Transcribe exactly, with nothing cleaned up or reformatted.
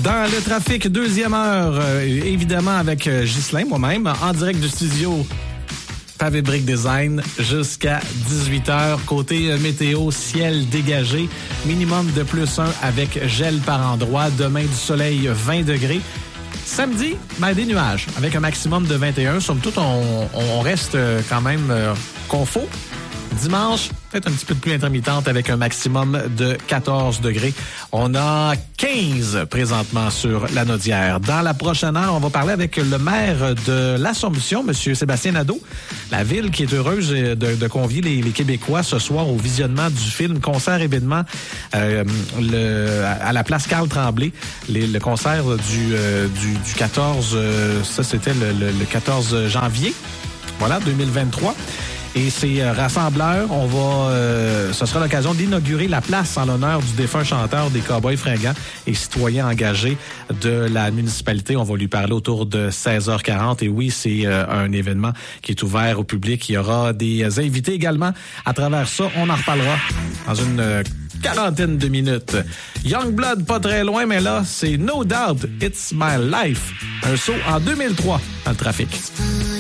Dans le trafic, deuxième heure, euh, évidemment avec euh, Ghislain, moi-même, en direct du studio Pavé Brick Design jusqu'à dix-huit heures. Côté euh, météo, ciel dégagé, minimum de plus un avec gel par endroit. Demain, du soleil, vingt degrés. Samedi, ben, des nuages avec un maximum de vingt et un. Somme toute, on, on reste quand même euh, confort. Dimanche, peut-être un petit peu de pluie intermittente avec un maximum de quatorze degrés. On a quinze présentement sur la Naudière. Dans la prochaine heure, on va parler avec le maire de l'Assomption, M. Sébastien Nadeau. La ville qui est heureuse de, de convier les, les Québécois ce soir au visionnement du film concert-événement euh, le, à la place Carl Tremblay. Les, le concert du, euh, du, du quatorze, euh, ça c'était le, le, le quatorze janvier, voilà, deux mille vingt-trois. Et c'est euh, rassembleurs, on va, euh, ce sera l'occasion d'inaugurer la place en l'honneur du défunt chanteur des Cowboys fringants et citoyen engagé de la municipalité. On va lui parler autour de seize heures quarante. Et oui, c'est euh, un événement qui est ouvert au public. Il y aura des euh, invités également à travers ça. On en reparlera dans une euh, quarantaine de minutes. Youngblood, pas très loin, mais là, c'est No Doubt, It's My Life. Un saut en deux mille trois dans le trafic.